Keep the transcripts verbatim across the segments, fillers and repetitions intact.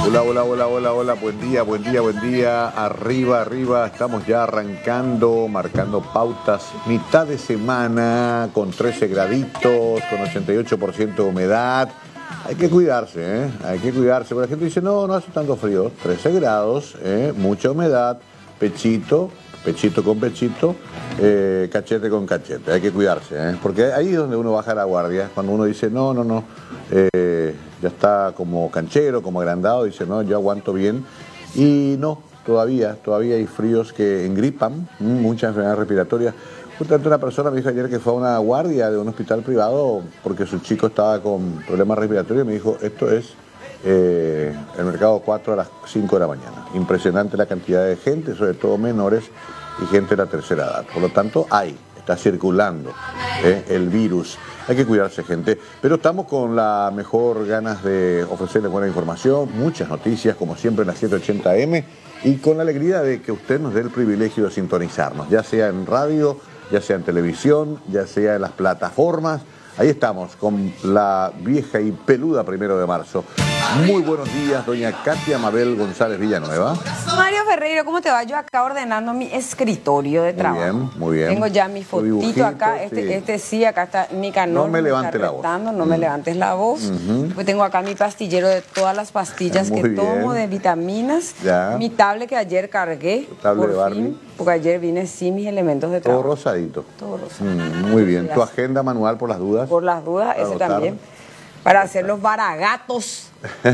Hola, hola, hola, hola, hola, buen día, buen día, buen día. Arriba, arriba, estamos ya arrancando, marcando pautas. Mitad de semana con trece graditos, con ochenta y ocho por ciento de humedad. Hay que cuidarse, ¿eh? Hay que cuidarse. Porque la gente dice, no, no hace tanto frío. trece grados, ¿eh? Mucha humedad, pechito, pechito con pechito, eh, cachete con cachete. Hay que cuidarse, ¿eh? Porque ahí es donde uno baja la guardia. Cuando uno dice, no, no, no, eh, ya está como canchero, como agrandado, dice, no, yo aguanto bien. Y no, todavía, todavía hay fríos que engripan, muchas enfermedades respiratorias. Justamente una persona me dijo ayer que fue a una guardia de un hospital privado porque su chico estaba con problemas respiratorios y me dijo, esto es eh, el mercado cuatro a las cinco de la mañana. Impresionante la cantidad de gente, sobre todo menores y gente de la tercera edad. Por lo tanto, hay, está circulando eh, el virus. Hay que cuidarse, gente. Pero estamos con la mejor ganas de ofrecerles buena información, muchas noticias, como siempre en la setecientos ochenta eme, y con la alegría de que usted nos dé el privilegio de sintonizarnos, ya sea en radio, ya sea en televisión, ya sea en las plataformas. Ahí estamos, con la vieja y peluda primero de marzo. Muy buenos días, doña Katia Mabel González Villanueva. Mario Ferreiro, ¿cómo te va? Yo acá ordenando mi escritorio de trabajo. Muy bien, muy bien. Tengo ya mi fotito dibujito, acá, este sí. este sí, acá está mi canal. No me levante la voz. No mm. me levantes la voz. Uh-huh. Pues tengo acá mi pastillero de todas las pastillas muy que bien. tomo de vitaminas. Ya. Mi tablet que ayer cargué. Tablet de por Barbie. Fin, porque ayer vine sin mis elementos de trabajo. Todo rosadito. Todo rosadito. Mm, muy bien. ¿Tu agenda manual por las dudas? Por las dudas, ese anotar. También. Para hacer los baragatos.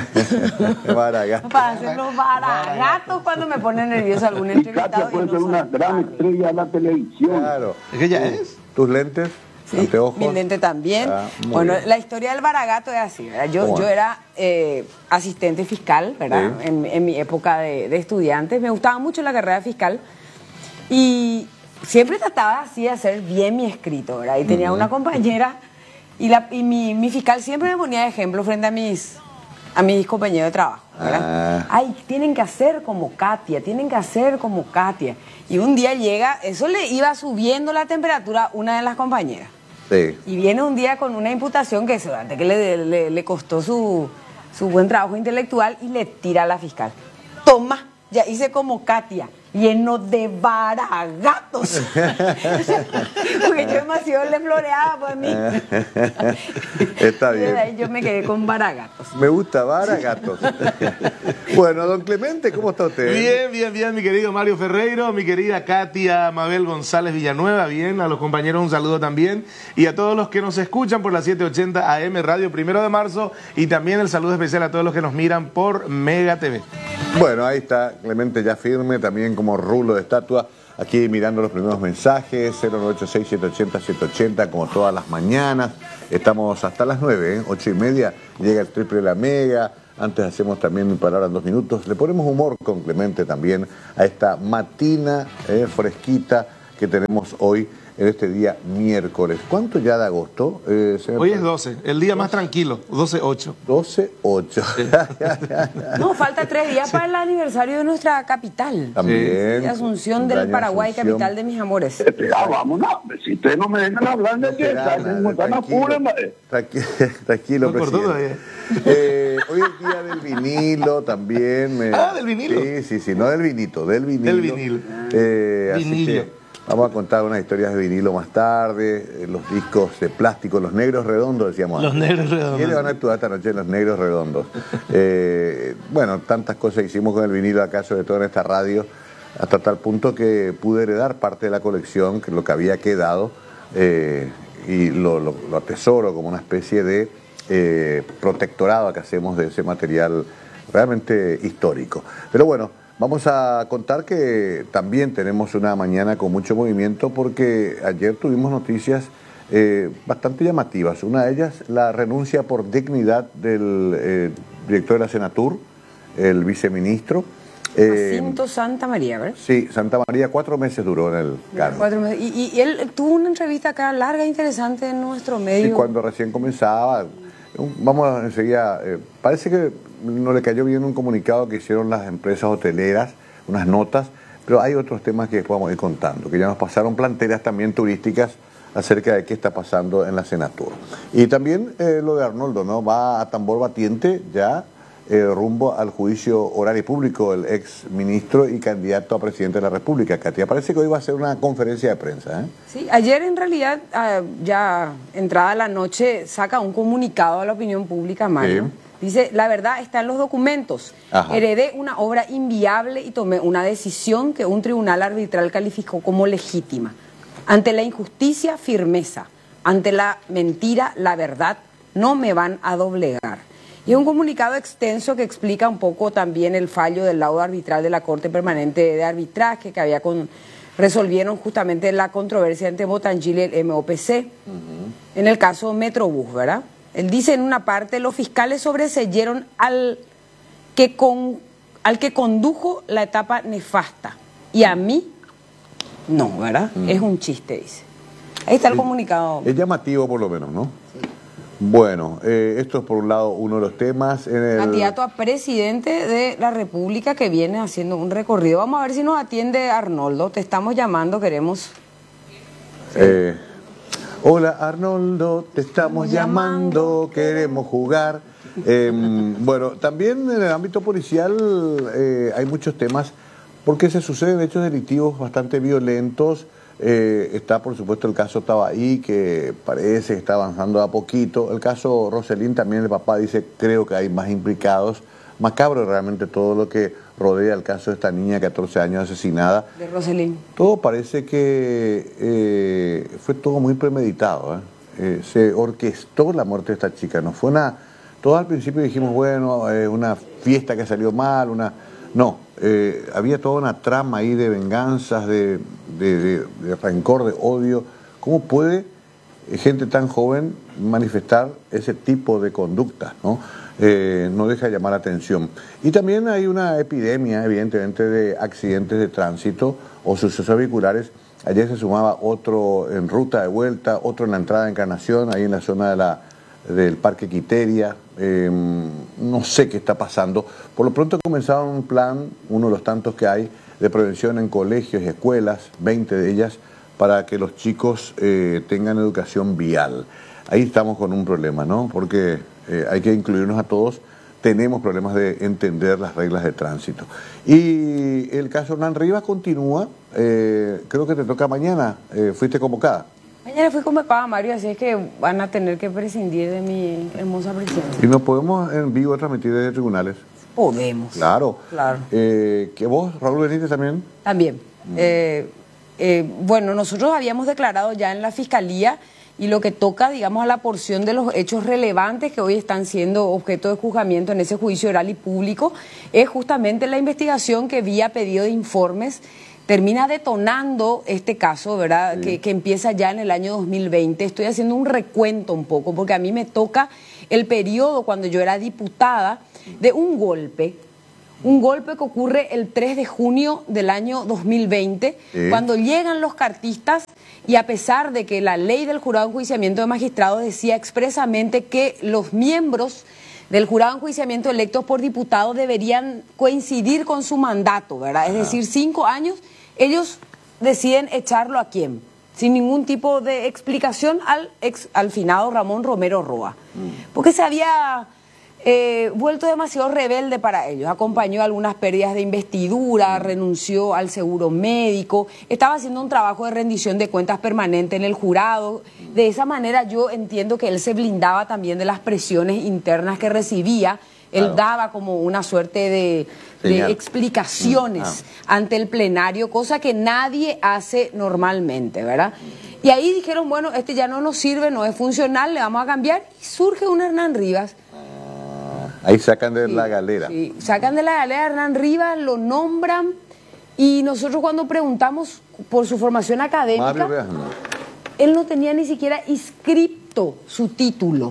Baragatos. Para hacer los baragatos cuando me pone nervioso algún entrevistado. Puede ser una gran estrella de la televisión. Claro. ¿Es que ella es? ¿Tus lentes? Sí, anteojos. Mi lente también. Ah, bueno, bien. La historia del baragato es así, ¿verdad? Yo, bueno. yo era eh, asistente fiscal, ¿verdad? Sí. En, en mi época de, de estudiante. Me gustaba mucho la carrera fiscal. Y siempre trataba así de hacer bien mi escrito, ¿verdad? Y tenía uh-huh. una compañera... Y, la, y mi, mi fiscal siempre me ponía de ejemplo frente a mis, a mis compañeros de trabajo, ¿verdad? Ah. Ay, tienen que hacer como Katia, tienen que hacer como Katia. Y un día llega, eso le iba subiendo la temperatura a una de las compañeras. Sí. Y viene un día con una imputación que seguramente que le, le, le costó su, su buen trabajo intelectual y le tira a la fiscal. Toma, ya hice como Katia. Lleno de baragatos. Porque yo demasiado le floreaba por mí. Está bien. Y ahí yo me quedé con baragatos. Me gusta baragatos. Bueno, don Clemente, ¿cómo está usted? Bien, bien, bien, mi querido Mario Ferreiro, mi querida Katia Mabel González Villanueva, bien, a los compañeros un saludo también, y a todos los que nos escuchan por la setecientos ochenta A M Radio Primero de Marzo, y también el saludo especial a todos los que nos miran por Mega T V. Bueno, ahí está Clemente ya firme, también como rulo de estatua, aquí mirando los primeros mensajes, cero nueve ocho seis, siete ocho cero, siete ocho cero, como todas las mañanas. Estamos hasta las nueve, ¿eh? ocho y media, llega el triple de la mega. Antes hacemos también mi palabra en dos minutos. Le ponemos humor con Clemente también a esta matina eh, fresquita que tenemos hoy en este día miércoles. ¿Cuánto ya de agosto? Eh, Hoy es doce, el día más tranquilo, doce ocho. doce ocho. No, falta tres días para el aniversario de nuestra capital. También. Sí, Asunción del Paraguay, Asunción. Capital de mis amores. Ya, vámonos, si ustedes no me dejan hablar de que están apuros. Tranquilo, presidente. Eh, hoy es día del vinilo también. Me... Ah, del vinilo. Sí, sí, sí, no del vinito, del vinilo. Del vinilo. Eh, así que vamos a contar unas historias de vinilo más tarde, eh, los discos de plástico, los negros redondos, decíamos. Los antes. negros redondos. ¿Quiénes van a actuar esta noche? Los negros redondos. Eh, bueno, tantas cosas hicimos con el vinilo acá, sobre todo en esta radio, hasta tal punto que pude heredar parte de la colección, que es lo que había quedado, eh, y lo, lo, lo atesoro como una especie de eh, protectorado que hacemos de ese material realmente histórico. Pero bueno, vamos a contar que también tenemos una mañana con mucho movimiento porque ayer tuvimos noticias eh, bastante llamativas. Una de ellas, la renuncia por dignidad del eh, director de la Senatur, el viceministro. Jacinto eh, Santa María, ¿verdad? Sí, Santa María, cuatro meses duró en el cargo. Cuatro meses. Y, y él tuvo una entrevista acá larga e interesante en nuestro medio. Sí, cuando recién comenzaba. Vamos enseguida, eh, parece que no le cayó bien un comunicado que hicieron las empresas hoteleras, unas notas, pero hay otros temas que después vamos a ir contando, que ya nos pasaron planteras también turísticas acerca de qué está pasando en la Senatur. Y también eh, lo de Arnoldo, ¿no? Va a tambor batiente ya eh, rumbo al juicio oral y público del ex ministro y candidato a presidente de la República. Katia, parece que hoy va a ser una conferencia de prensa, ¿eh? Sí, ayer en realidad, uh, ya entrada la noche, saca un comunicado a la opinión pública, Mario. Sí. Dice, la verdad está en los documentos. Ajá. Heredé una obra inviable y tomé una decisión que un tribunal arbitral calificó como legítima. Ante la injusticia, firmeza. Ante la mentira, la verdad. No me van a doblegar. Y es un comunicado extenso que explica un poco también el fallo del laudo arbitral de la Corte Permanente de Arbitraje que había con, resolvieron justamente la controversia entre Botangil y el M O P C, uh-huh. en el caso Metrobús, ¿verdad? Él dice en una parte, los fiscales sobreseyeron al que, con, al que condujo la etapa nefasta. Y a mí, no, ¿verdad? Uh-huh. Es un chiste, dice. Ahí está el es, comunicado. Es llamativo por lo menos, ¿no? Sí. Bueno, eh, esto es por un lado uno de los temas. En el... Candidato a presidente de la República que viene haciendo un recorrido. Vamos a ver si nos atiende Arnoldo. Te estamos llamando, queremos... Eh, hola Arnoldo, te estamos llamando, queremos jugar. Eh, bueno, también en el ámbito policial eh, hay muchos temas porque se suceden hechos delictivos bastante violentos. Eh, está por supuesto el caso Tabaí, que parece que está avanzando a poquito. El caso Roselín también, el papá dice, creo que hay más implicados. Macabro realmente todo lo que rodea el caso de esta niña de catorce años asesinada. De Roselín. Todo parece que eh, fue todo muy premeditado, ¿eh? Eh, se orquestó la muerte de esta chica. No fue una... Todos al principio dijimos, bueno, eh, una fiesta que salió mal, una... No, eh, había toda una trama ahí de venganzas, de, de, de, de rencor, de odio. ¿Cómo puede gente tan joven manifestar ese tipo de conductas, ¿no? Eh, no deja de llamar la atención. Y también hay una epidemia, evidentemente, de accidentes de tránsito o sucesos vehiculares. Ayer se sumaba otro en ruta de vuelta, otro en la entrada de Encarnación, ahí en la zona de la, del Parque Quiteria. Eh, no sé qué está pasando. Por lo pronto comenzaba un plan, uno de los tantos que hay, de prevención en colegios y escuelas, veinte de ellas, para que los chicos eh, tengan educación vial. Ahí estamos con un problema, ¿no? Porque eh, hay que incluirnos a todos. Tenemos problemas de entender las reglas de tránsito. Y el caso Hernán Rivas continúa. Eh, creo que te toca mañana. Eh, ¿Fuiste convocada? Mañana fui convocada, Mario, así es que van a tener que prescindir de mi hermosa presencia. ¿Y nos podemos en vivo transmitir desde tribunales? Podemos. Claro. Claro. Eh, ¿Que vos, Raúl, veniste también? También. Mm. Eh, eh, bueno, nosotros habíamos declarado ya en la Fiscalía y lo que toca, digamos, a la porción de los hechos relevantes que hoy están siendo objeto de juzgamiento en ese juicio oral y público, es justamente la investigación que vía pedido de informes termina detonando este caso, ¿verdad? Sí. Que, que empieza ya en el año dos mil veinte. Estoy haciendo un recuento un poco, porque a mí me toca el periodo cuando yo era diputada de un golpe, un golpe que ocurre el tres de junio del año dos mil veinte, sí. Cuando llegan los cartistas y a pesar de que la ley del jurado de enjuiciamiento de magistrados decía expresamente que los miembros del jurado de enjuiciamiento electos por diputados deberían coincidir con su mandato, ¿verdad? Ajá. Es decir, cinco años, ellos deciden echarlo a quién, sin ningún tipo de explicación al, ex, al finado Ramón Romero Roa, mm. porque se había eh, vuelto demasiado rebelde para ellos, acompañó algunas pérdidas de investidura, mm. renunció al seguro médico, estaba haciendo un trabajo de rendición de cuentas permanente en el jurado. De esa manera yo entiendo que él se blindaba también de las presiones internas que recibía. Él claro. daba como una suerte de, de explicaciones mm, ah. ante el plenario, cosa que nadie hace normalmente, ¿verdad? Y ahí dijeron, bueno, este ya no nos sirve, no es funcional, le vamos a cambiar. Y surge un Hernán Rivas. Ah, ahí sacan de sí, la galera. Sí, sacan de la galera a Hernán Rivas, lo nombran. Y nosotros cuando preguntamos por su formación académica, Mario, él no tenía ni siquiera inscripto su título.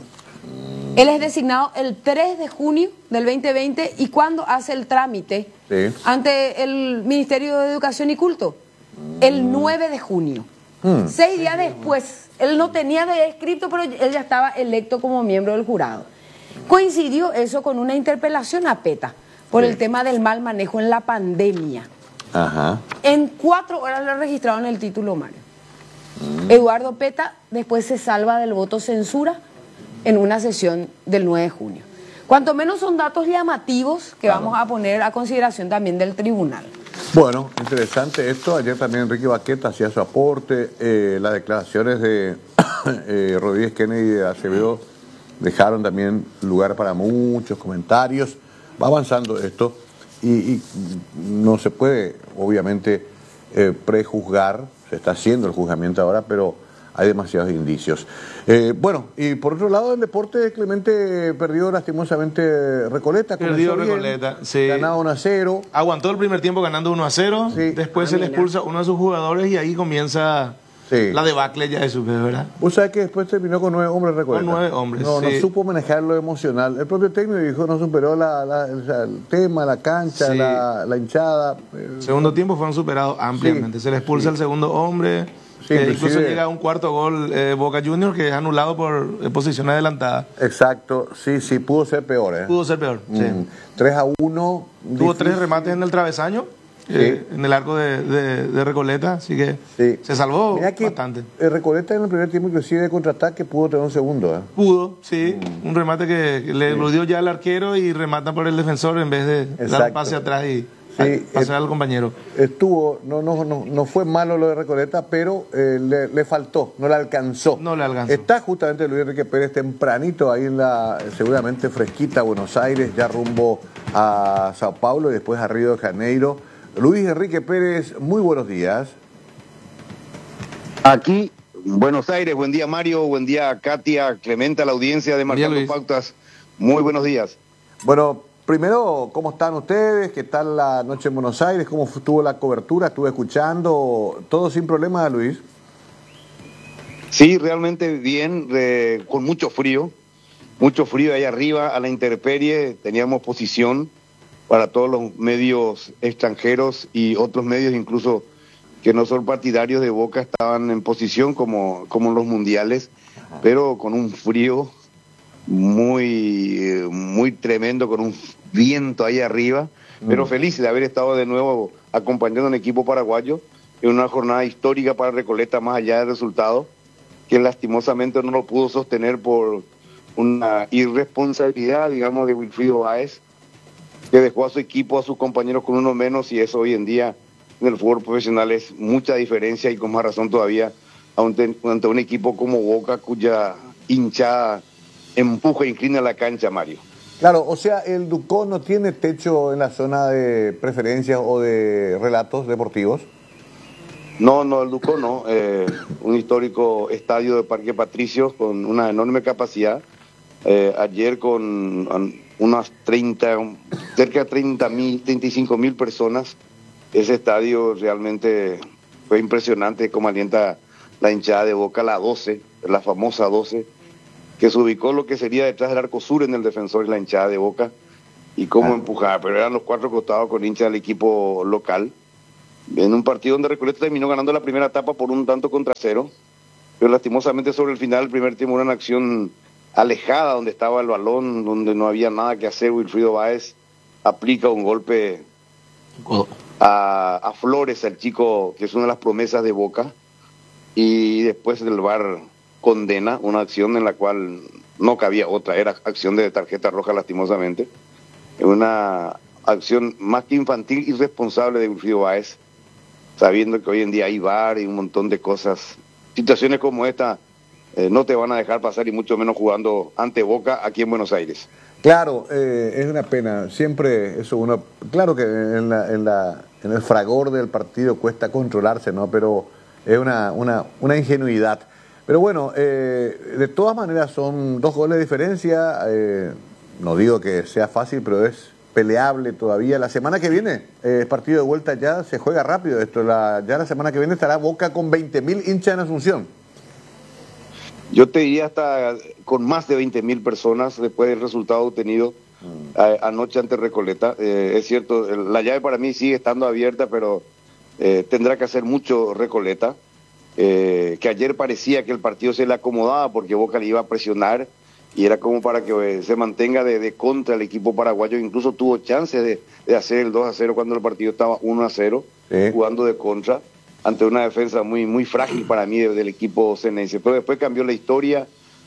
Él es designado el tres de junio del veinte veinte y cuando hace el trámite sí. ante el Ministerio de Educación y Culto, mm. el nueve de junio. Mm. Seis días después, él no tenía de inscripto, pero él ya estaba electo como miembro del jurado. Coincidió eso con una interpelación a PETA por sí. el tema del mal manejo en la pandemia. Ajá. En cuatro horas lo registraron el título, Mario. Mm. Eduardo Peta después se salva del voto censura en una sesión del nueve de junio. Cuanto menos son datos llamativos que claro. vamos a poner a consideración también del tribunal. Bueno, interesante esto. Ayer también Enrique Baqueta hacía su aporte. Eh, las declaraciones de eh, Rodríguez Kennedy y de Acevedo dejaron también lugar para muchos comentarios. Va avanzando esto y, y no se puede, obviamente, eh, prejuzgar. Se está haciendo el juzgamiento ahora, pero hay demasiados indicios. Eh, bueno, y por otro lado, el deporte, Clemente perdió lastimosamente Recoleta. Perdió Recoleta, sí. Ganaba uno a cero. Aguantó el primer tiempo ganando uno a cero. Sí. Después ah, se le expulsa uno de sus jugadores y ahí comienza sí. la debacle ya de su vez, ¿verdad? Vos sabés que después terminó con nueve hombres Recoleta. Con nueve hombres, No, sí. no supo manejar lo emocional. El propio técnico dijo no superó la, la, o sea, el tema, la cancha, sí. la, la hinchada. Segundo tiempo fueron superados ampliamente. Sí. Se le expulsa sí. el segundo hombre. Sí, que incluso llega a un cuarto gol eh, Boca Juniors que es anulado por eh, posición adelantada. Exacto, sí, sí, pudo ser peor. ¿eh? Pudo ser peor, mm. sí. tres a uno. Tuvo difícil. tres remates en el travesaño, sí. eh, en el arco de, de, de Recoleta, así que sí. se salvó Mira que bastante. Recoleta en el primer tiempo, inclusive de contraataque, pudo tener un segundo. ¿eh? Pudo, sí, mm. un remate que, que le sí. dio ya al arquero y remata por el defensor en vez de Exacto. dar un pase atrás y... Sí, pasar al compañero. Estuvo, no, no, no, no fue malo lo de Recoleta, pero eh, le, le faltó, no le alcanzó. No le alcanzó. Está justamente Luis Enrique Pérez tempranito ahí en la, seguramente fresquita, Buenos Aires, ya rumbo a Sao Paulo y después a Río de Janeiro. Luis Enrique Pérez, muy buenos días. Aquí, Buenos Aires, buen día Mario, buen día Katia, Clemente, a la audiencia de Marcando Pautas. Muy buenos días. Bueno, primero, ¿cómo están ustedes? ¿Qué tal la noche en Buenos Aires? ¿Cómo estuvo la cobertura? Estuve escuchando. ¿Todo sin problema, Luis? Sí, realmente bien, eh, con mucho frío. Mucho frío ahí arriba, a la intemperie. Teníamos posición para todos los medios extranjeros y otros medios incluso que no son partidarios de Boca estaban en posición como, como los mundiales, Ajá. pero con un frío muy muy tremendo, con un viento ahí arriba, mm. pero feliz de haber estado de nuevo acompañando a un equipo paraguayo en una jornada histórica para Recoleta, más allá del resultado, que lastimosamente no lo pudo sostener por una irresponsabilidad, digamos, de Wilfrido Báez, que dejó a su equipo, a sus compañeros con uno menos, y eso hoy en día en el fútbol profesional es mucha diferencia, y con más razón todavía ante, ante un equipo como Boca, cuya hinchada empuja e inclina la cancha, Mario. Claro, o sea, el Ducó no tiene techo en la zona de preferencias o de relatos deportivos. No, no, el Ducó no. Eh, un histórico estadio de Parque Patricios con una enorme capacidad. Eh, ayer con unas treinta, cerca de treinta mil, treinta y cinco mil personas. Ese estadio realmente fue impresionante cómo alienta la hinchada de Boca, la doce, la famosa doce, que se ubicó lo que sería detrás del arco sur en el defensor y la hinchada de Boca, y cómo ah. empujaba, pero eran los cuatro costados con hinchas del equipo local, en un partido donde Recoleta terminó ganando la primera etapa por un tanto contra cero, pero lastimosamente sobre el final del primer tiempo, una acción alejada donde estaba el balón, donde no había nada que hacer, Wilfrido Báez aplica un golpe a, a Flores, el chico que es una de las promesas de Boca, y después del V A R condena una acción en la cual no cabía otra, era acción de tarjeta roja lastimosamente, una acción más que infantil, irresponsable de Wilfrido Báez, sabiendo que hoy en día hay V A R y un montón de cosas. Situaciones como esta eh, no te van a dejar pasar, y mucho menos jugando ante Boca aquí en Buenos Aires. Claro, eh, es una pena, siempre eso uno, claro que en, la, en, la, en el fragor del partido cuesta controlarse, ¿no? Pero es una, una, una ingenuidad. Pero bueno, eh, de todas maneras son dos goles de diferencia, eh, no digo que sea fácil, pero es peleable todavía. La semana que viene, eh, partido de vuelta ya, se juega rápido esto, la, ya la semana que viene estará Boca con veinte mil hinchas en Asunción. Yo te diría hasta con más de veinte mil personas después del resultado obtenido mm. a, anoche ante Recoleta. Eh, es cierto, la llave para mí sigue estando abierta, pero eh, tendrá que hacer mucho Recoleta. Eh, que ayer parecía que el partido se le acomodaba porque Boca le iba a presionar y era como para que eh, se mantenga de, de contra el equipo paraguayo. Incluso tuvo chance de, de hacer el dos a cero cuando el partido estaba uno a cero, ¿sí? Jugando de contra ante una defensa muy muy frágil para mí del equipo ceneice. Pero después cambió la historia,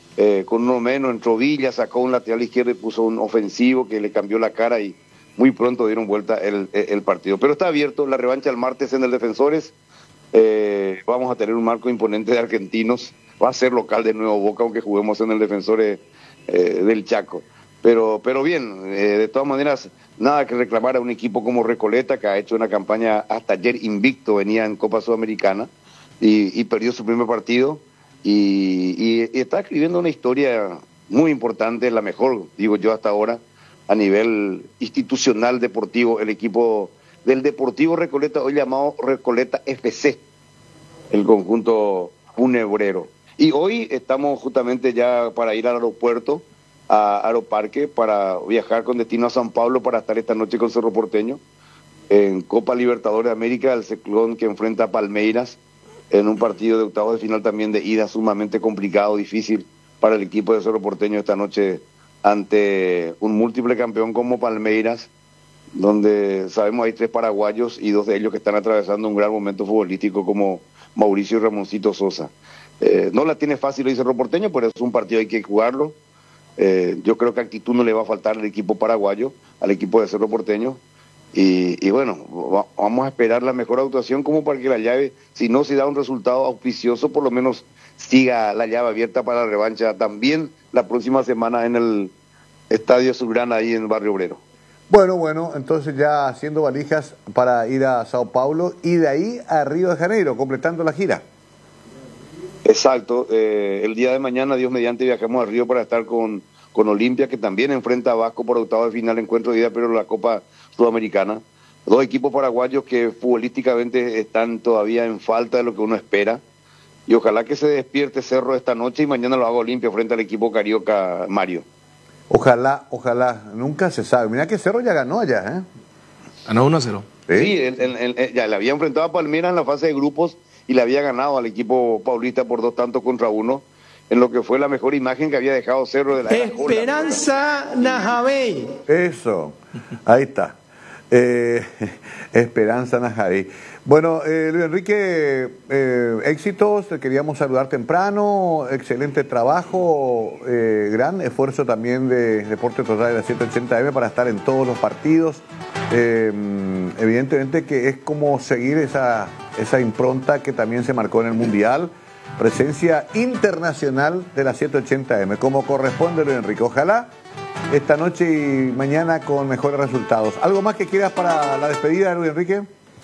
eh, con uno menos, entró Villa, sacó un lateral izquierdo y puso un ofensivo que le cambió la cara y muy pronto dieron vuelta el, el partido. Pero está abierto la revancha el martes en el Defensores. Eh, vamos a tener un marco imponente de argentinos. Va a ser local de nuevo Boca, aunque juguemos en el Defensores eh, del Chaco. Pero, pero bien, eh, de todas maneras, nada que reclamar a un equipo como Recoleta, que ha hecho una campaña hasta ayer invicto, venía en Copa Sudamericana y, y perdió su primer partido. Y, y, y está escribiendo una historia muy importante, la mejor, digo yo, hasta ahora, a nivel institucional deportivo, el equipo del Deportivo Recoleta, hoy llamado Recoleta F C, el conjunto funebrero. Y hoy estamos justamente ya para ir al aeropuerto, a Aeroparque, para viajar con destino a San Pablo para estar esta noche con Cerro Porteño en Copa Libertadores de América, el ciclón que enfrenta a Palmeiras en un partido de octavos de final también de ida sumamente complicado, difícil para el equipo de Cerro Porteño esta noche ante un múltiple campeón como Palmeiras, donde sabemos hay tres paraguayos y dos de ellos que están atravesando un gran momento futbolístico como Mauricio y Ramoncito Sosa. Eh, no la tiene fácil hoy Cerro Porteño, pero es un partido hay que jugarlo. Eh, yo creo que actitud no le va a faltar al equipo paraguayo, al equipo de Cerro Porteño. Y, y bueno, va, vamos a esperar la mejor actuación como para que la llave, si no se da un resultado auspicioso, por lo menos siga la llave abierta para la revancha también la próxima semana en el Estadio Azulgrana ahí en Barrio Obrero. Bueno, bueno, entonces ya haciendo valijas para ir a Sao Paulo y de ahí a Río de Janeiro, completando la gira. Exacto, eh, el día de mañana, Dios mediante, viajamos a Río para estar con, con Olimpia, que también enfrenta a Vasco por octavo de final, encuentro de ida, pero la Copa Sudamericana. Dos equipos paraguayos que futbolísticamente están todavía en falta de lo que uno espera. Y ojalá que se despierte Cerro esta noche y mañana lo haga Olimpia frente al equipo carioca Mario. Ojalá, ojalá, nunca se sabe. Mira que Cerro ya ganó allá, ¿eh? Ganó uno a cero. Sí, sí el, el, el, ya le había enfrentado a Palmeiras en la fase de grupos y le había ganado al equipo paulista por dos tantos contra uno, en lo que fue la mejor imagen que había dejado Cerro de la Esperanza Najabey. Eso, ahí está. Eh, Esperanza Najabey. Bueno, eh, Luis Enrique, eh, éxitos, te queríamos saludar temprano, excelente trabajo, eh, gran esfuerzo también de Deporte Total de la setecientos ochenta eme para estar en todos los partidos. Eh, evidentemente que es como seguir esa, esa impronta que también se marcó en el Mundial, presencia internacional de la setecientos ochenta eme, como corresponde, Luis Enrique. Ojalá esta noche y mañana con mejores resultados. ¿Algo más que quieras para la despedida, Luis Enrique?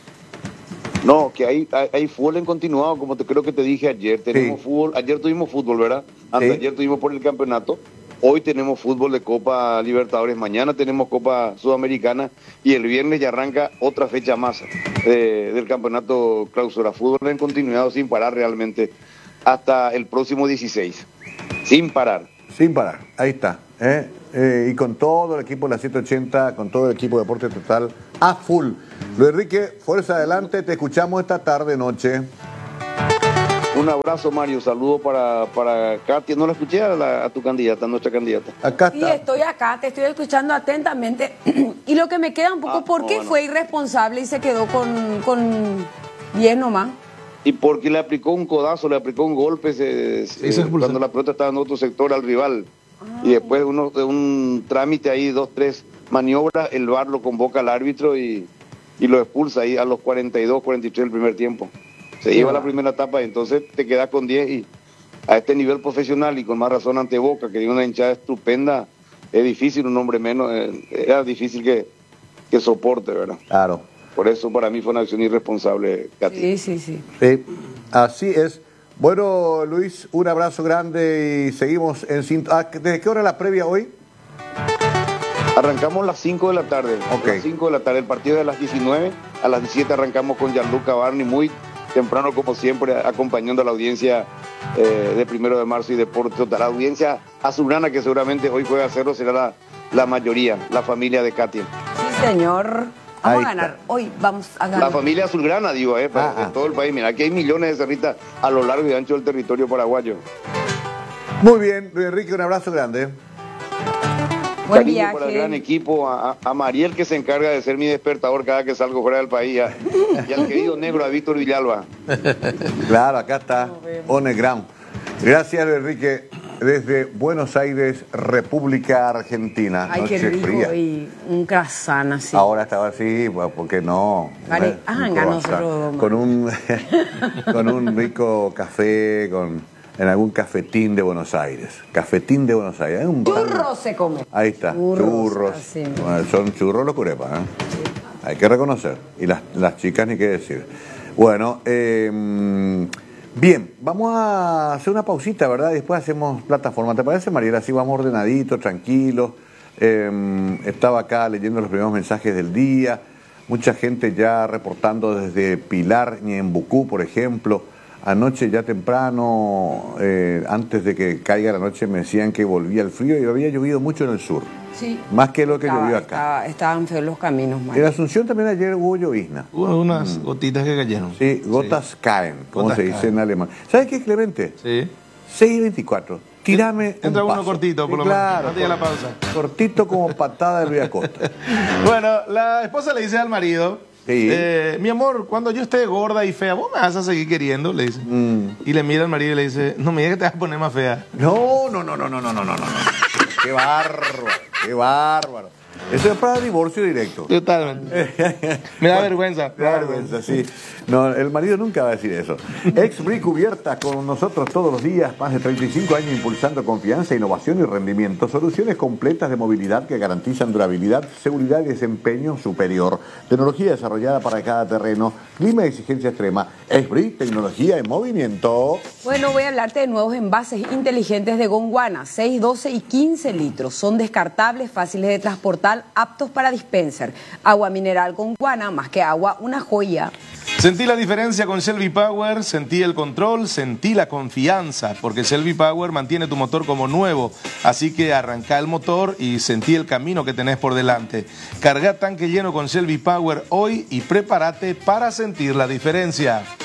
No, que hay, hay, hay fútbol en continuado, como te creo que te dije ayer. Tenemos sí. fútbol, ayer tuvimos fútbol, ¿verdad? Antes sí. ayer tuvimos por el campeonato. Hoy tenemos fútbol de Copa Libertadores, mañana tenemos Copa Sudamericana y el viernes ya arranca otra fecha más eh, del campeonato clausura. Fútbol en continuidad sin parar realmente hasta el próximo dieciséis. Sin parar. Sin parar, ahí está. ¿eh? Eh, y con todo el equipo de la setecientos ochenta, con todo el equipo de Deporte Total a full. Luis Enrique, fuerza adelante, te escuchamos esta tarde, noche. Un abrazo, Mario, saludo para, para Katia. No la escuché a, la, a tu candidata, a nuestra candidata. Acá está. Sí, estoy acá, te estoy escuchando atentamente. Y lo que me queda un poco, ah, ¿por qué bueno. fue irresponsable y se quedó con, con diez nomás? Y porque le aplicó un codazo, le aplicó un golpe se, se, se cuando la pelota estaba en otro sector al rival. Ah, y después uno, de un trámite ahí, dos, tres maniobras, el V A R lo convoca al árbitro y, y lo expulsa ahí a los cuarenta y dos, cuarenta y tres del primer tiempo. Se lleva la primera etapa y entonces te quedas con diez y a este nivel profesional y con más razón ante Boca, que tiene una hinchada estupenda, es difícil, un hombre menos, eh, era difícil que, que soporte, ¿verdad? Claro. Por eso para mí fue una acción irresponsable, Katy. Sí, sí, sí. Eh, así es. Bueno, Luis, un abrazo grande y seguimos en sintonía. ¿Desde qué hora la previa hoy? Arrancamos a las cinco de la tarde. Okay. A las cinco de la tarde, el partido de las diecinueve. A las diecisiete arrancamos con Gianluca Barni, muy temprano como siempre, acompañando a la audiencia eh, de Primero de Marzo y Deporte Total. La audiencia azulgrana que seguramente hoy juega a cero será la, la mayoría, la familia de Katia. Sí, señor. Vamos Ahí a ganar, está. hoy vamos a ganar. La familia azulgrana, digo, eh, para ah, de todo el país. Mira, aquí hay millones de cerritas a lo largo y ancho del territorio paraguayo. Muy bien, Luis Enrique, un abrazo grande. Buen Cariño viaje. para el gran equipo, a, a Mariel que se encarga de ser mi despertador cada que salgo fuera del país, a, y al querido negro, a Víctor Villalba. Claro, acá está, on the ground. Gracias, Luis Enrique. desde Buenos Aires, República Argentina. Ay, noche qué rico, fría. Y un croissant así. Ahora estaba así, pues, ¿por qué no? Vale. ¿Eh? Ah, Un ganó croissant. solo- Con un, con un rico café, con, en algún cafetín de Buenos Aires. Cafetín de Buenos Aires. Es un pan- Churros se come. Ahí está, Churros, churros. así. Bueno, son churros los curepas, ¿eh? Hay que reconocer. Y las, las chicas ni qué decir. Bueno, eh, bien, vamos a hacer una pausita, ¿verdad? Y después hacemos plataforma. ¿Te parece, Mariela? Así vamos ordenaditos, tranquilos. Eh, estaba acá leyendo los primeros mensajes del día. Mucha gente ya reportando desde Pilar, Ñembucú, por ejemplo. Anoche ya temprano, eh, antes de que caiga la noche, me decían que volvía el frío y había llovido mucho en el sur. Sí. Más que lo que Estaba- llovió acá. estaba- estaban feos los caminos, En Mario. Asunción también ayer hubo llovizna. Hubo unas gotitas que cayeron. Sí, gotas caen, como Gotas se dice caen. en alemán. ¿Sabes qué, Clemente? Sí. seis y veinticuatro. Tírame Entra un uno paso. cortito, por lo Sí, menos, claro, antes de la pausa. Cortito como patada de Luis Acosta. Bueno, la esposa le dice al marido, Sí. eh, mi amor, cuando yo esté gorda y fea, vos me vas a seguir queriendo, le dice. Mm. Y le mira al marido y le dice, no me digas que te vas a poner más fea. No, no, no, no, no, no, no, no, no. Qué bárbaro, qué bárbaro. Eso es para divorcio directo. Totalmente. Me da vergüenza. Me da vergüenza, sí. No, el marido nunca va a decir eso. Ex-Bri Cubierta con nosotros todos los días, más de treinta y cinco años impulsando confianza, innovación y rendimiento. Soluciones completas de movilidad que garantizan durabilidad, seguridad y desempeño superior. Tecnología desarrollada para cada terreno, clima de exigencia extrema. Ex-Bri, tecnología en movimiento. Bueno, voy a hablarte de nuevos envases inteligentes de Gondwana, seis, doce y quince litros. Son descartables, fáciles de transportar, aptos para dispenser. Agua mineral Gondwana, más que agua, una joya. Sentí la diferencia con Shelby Power, sentí el control, sentí la confianza, porque Shelby Power mantiene tu motor como nuevo, así que arranca el motor y sentí el camino que tenés por delante. Carga tanque lleno con Shelby Power hoy y prepárate para sentir la diferencia.